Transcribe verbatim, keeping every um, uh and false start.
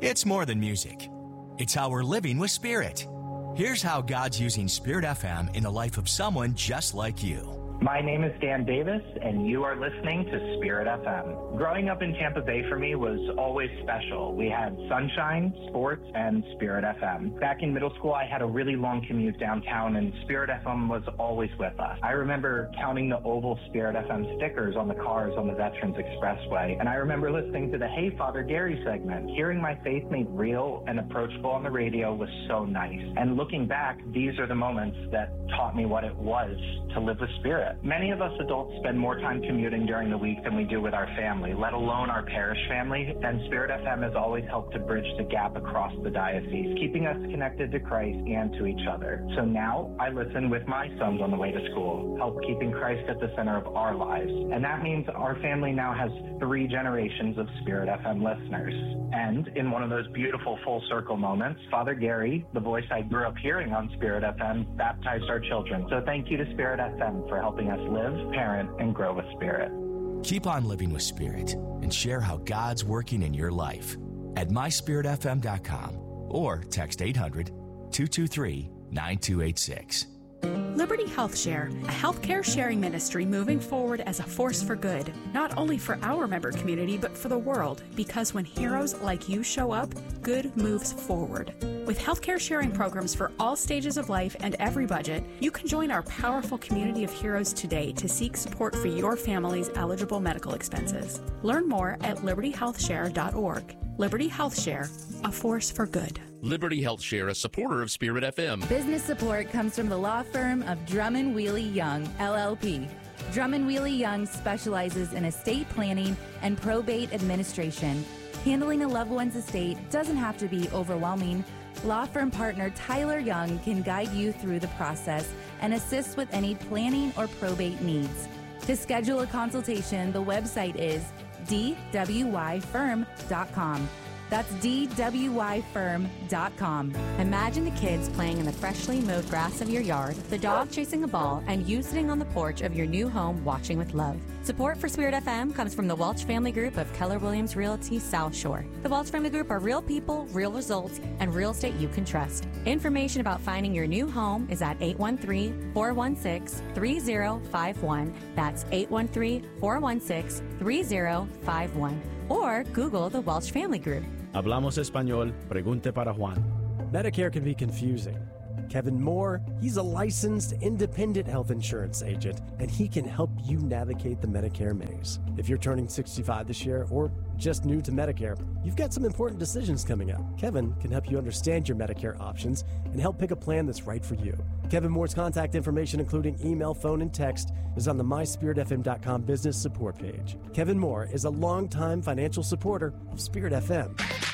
It's more than music. It's how we're living with Spirit. Here's how God's using Spirit F M in the life of someone just like you. My name is Dan Davis, and you are listening to Spirit F M. Growing up in Tampa Bay for me was always special. We had sunshine, sports, and Spirit F M. Back in middle school, I had a really long commute downtown, and Spirit F M was always with us. I remember counting the oval Spirit F M stickers on the cars on the Veterans Expressway, and I remember listening to the Hey Father Gary segment. Hearing my faith made real and approachable on the radio was so nice. And looking back, these are the moments that taught me what it was to live with Spirit. Many of us adults spend more time commuting during the week than we do with our family, let alone our parish family, and Spirit F M has always helped to bridge the gap across the diocese, keeping us connected to Christ and to each other. So now I listen with my sons on the way to school, help keeping Christ at the center of our lives. And that means our family now has three generations of Spirit F M listeners. And in one of those beautiful full circle moments, Father Gary, the voice I grew up hearing on Spirit F M, baptized our children. So thank you to Spirit F M for helping us live, parent, and grow with Spirit. Keep on living with Spirit and share how God's working in your life at my spirit f m dot com or text eight hundred, two two three, nine two eight six. Liberty Health Share, a healthcare sharing ministry moving forward as a force for good, not only for our member community, but for the world, because when heroes like you show up, good moves forward. With healthcare sharing programs for all stages of life and every budget, you can join our powerful community of heroes today to seek support for your family's eligible medical expenses. Learn more at liberty health share dot org. Liberty Health Share, a force for good. Liberty Health Share, a supporter of Spirit F M. Business support comes from the law firm of Drummond Wheely Young, L L P. Drummond Wheely Young specializes in estate planning and probate administration. Handling a loved one's estate doesn't have to be overwhelming. Law firm partner Tyler Young can guide you through the process and assist with any planning or probate needs. To schedule a consultation, the website is d w y firm dot com. That's d w y firm dot com. Imagine the kids playing in the freshly mowed grass of your yard, the dog chasing a ball, and you sitting on the porch of your new home watching with love. Support for Spirit F M comes from the Welch Family Group of Keller Williams Realty South Shore. The Welch Family Group are real people, real results, and real estate you can trust. Information about finding your new home is at eight one three, four one six, three zero five one. That's eight one three, four one six, three zero five one. Or Google the Welch Family Group. Hablamos Español, pregunte para Juan. Medicare can be confusing. Kevin Moore, he's a licensed independent health insurance agent, and he can help you navigate the Medicare maze. If you're turning sixty-five this year or just new to Medicare, you've got some important decisions coming up. Kevin can help you understand your Medicare options and help pick a plan that's right for you. Kevin Moore's contact information, including email, phone, and text, is on the my spirit f m dot com business support page. Kevin Moore is a longtime financial supporter of Spirit F M.